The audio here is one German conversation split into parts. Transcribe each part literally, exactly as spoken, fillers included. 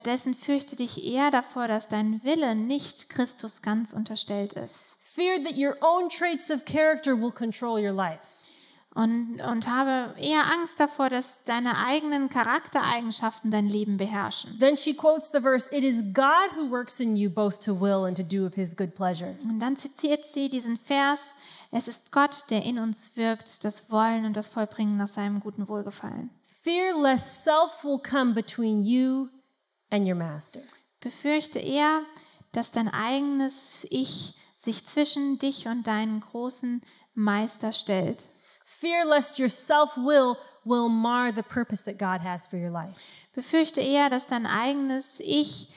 Dessen fürchte dich eher davor, dass dein Wille nicht Christus ganz unterstellt ist. Fear that your own traits of character will control your life. Und, und habe eher Angst davor, dass deine eigenen Charaktereigenschaften dein Leben beherrschen. Then she quotes the verse, "It is God who works in you both to will and to do of his good pleasure." Und dann zitiert sie diesen Vers: Es ist Gott, der in uns wirkt, das Wollen und das Vollbringen nach seinem guten Wohlgefallen. Fear lest self will come between you and your master. Befürchte eher, dass dein eigenes Ich sich zwischen dich und deinen großen Meister stellt. Fear lest your self-will will mar the purpose that God has for your life. Befürchte eher, dass dein eigenes Ich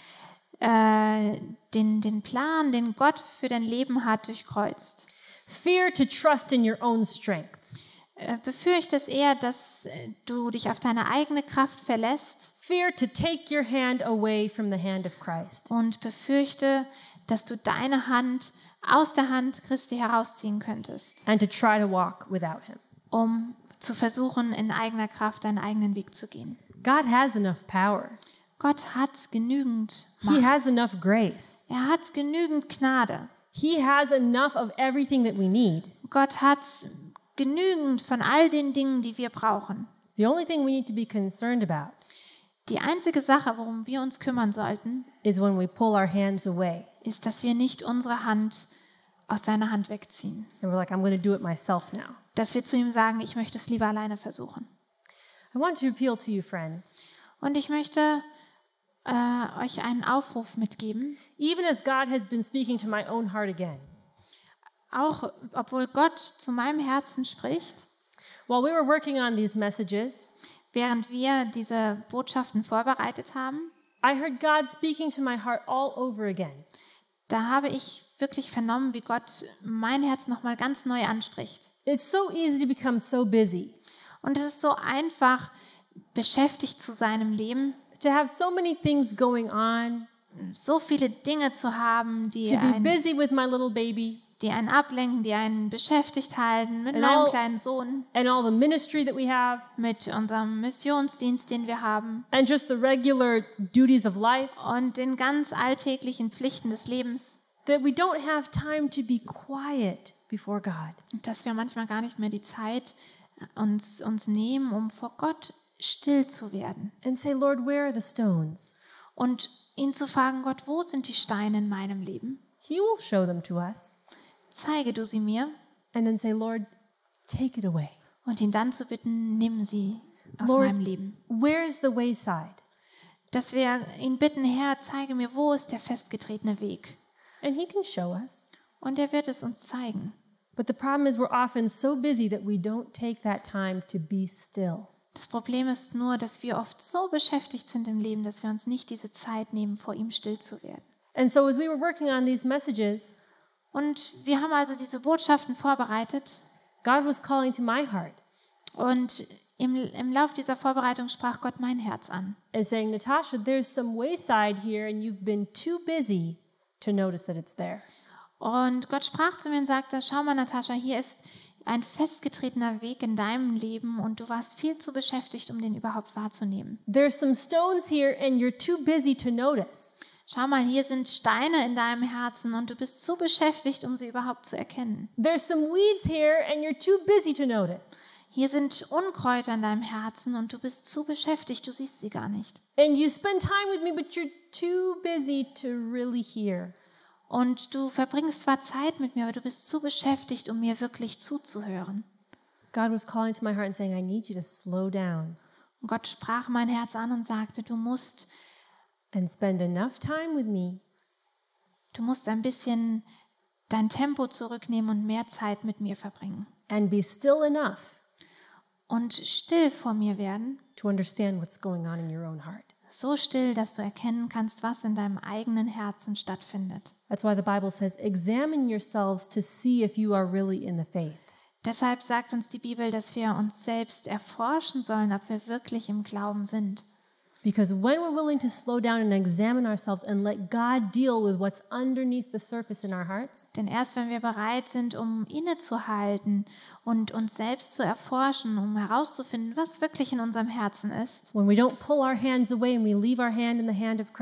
äh, den, den Plan, den Gott für dein Leben hat, durchkreuzt. Fear to trust in your own strength. Äh, befürchte es eher, dass du dich auf deine eigene Kraft verlässt. Fear to take your hand away from the hand of Christ. Und befürchte, dass du deine Hand aus der Hand Christi herausziehen könntest, And to try to walk without him. um zu versuchen, in eigener Kraft deinen eigenen Weg zu gehen. God has enough power. Gott hat genügend He Macht. has enough grace. Er hat genügend Gnade. He has enough of everything that we need. Gott hat genügend von all den Dingen, die wir brauchen. The only thing we need to be concerned about Die einzige Sache, worum wir uns kümmern sollten, is when we pull our hands away ist, dass wir nicht unsere Hand aus seiner Hand wegziehen. and we're like, I'm going to do it myself now. Dass wir zu ihm sagen, ich möchte es lieber alleine versuchen. I want to appeal to you, friends. Und ich möchte äh, euch einen Aufruf mitgeben, Even as God has been speaking to my own heart again. auch obwohl Gott zu meinem Herzen spricht, While we were working on these messages, während wir diese Botschaften vorbereitet haben, I heard God speaking to my heart all over again. da habe ich wirklich vernommen, wie Gott mein Herz nochmal ganz neu anspricht. It's so easy to become so busy, Und es ist so einfach, beschäftigt zu sein im Leben, to have so many things going on, so viele Dinge zu haben, die to be einen, busy with my little baby, die einen ablenken, die einen beschäftigt halten, mit And meinem all- kleinen Sohn, and all the ministry that we have, mit unserem Missionsdienst, den wir haben and just the regular duties of life, und den ganz alltäglichen Pflichten des Lebens, that we don't have time to be quiet before God. dass wir manchmal gar nicht mehr die Zeit uns, uns nehmen, um vor Gott still zu werden And say, Lord, where are the stones? und ihn zu fragen, Gott, wo sind die Steine in meinem Leben? He will show them to us. Zeige du sie mir. And then say, Lord, take it away. Und ihn dann zu bitten, nimm sie aus Lord, meinem Leben. where is the wayside? Dass wir ihn bitten, Herr, zeige mir, wo ist der festgetretene Weg? And he can show us. Und er wird es uns zeigen. But the problem is we're often so busy that we don't take that time to be still. Das Problem ist nur, dass wir oft so beschäftigt sind im Leben, dass wir uns nicht diese Zeit nehmen, vor ihm still zu werden. And so as we were working on these messages, Und wir haben also diese Botschaften vorbereitet. God was calling to my heart Und im, im Lauf dieser Vorbereitung sprach Gott mein Herz an. and saying, Natasha, there's some wayside here and you've been too busy to notice that it's there. Und Gott sprach zu mir und sagte, schau mal, Natascha, hier ist ein festgetretener Weg in deinem Leben und du warst viel zu beschäftigt, um den überhaupt wahrzunehmen. There's some stones here and you're too busy to notice. Schau mal, hier sind Steine in deinem Herzen und du bist zu beschäftigt, um sie überhaupt zu erkennen. There's some weeds here and you're too busy to notice. Hier sind Unkräuter in deinem Herzen und du bist zu beschäftigt, du siehst sie gar nicht. And you spend time with me, but you're too busy to really hear. Und du verbringst zwar Zeit mit mir, aber du bist zu beschäftigt, um mir wirklich zuzuhören. God was calling to my heart and saying, I need you to slow down Und Gott sprach mein Herz an und sagte, du musst, and spend enough time with me du musst ein bisschen dein Tempo zurücknehmen und mehr Zeit mit mir verbringen. and be still enough Und still vor mir werden, to understand what's going on in your own heart. so still, dass du erkennen kannst, was in deinem eigenen Herzen stattfindet. That's why the Bible says, examine yourselves to see if you are really in the faith. Deshalb sagt uns die Bibel, dass wir uns selbst erforschen sollen, ob wir wirklich im Glauben sind. Because when we're willing to slow down and examine ourselves and let God deal with what's underneath the surface in our hearts, Denn erst wenn wir bereit sind, um innezuhalten und uns selbst zu erforschen, um herauszufinden, was wirklich in unserem Herzen ist, when we don't pull our hands away and we leave our hand in the hand of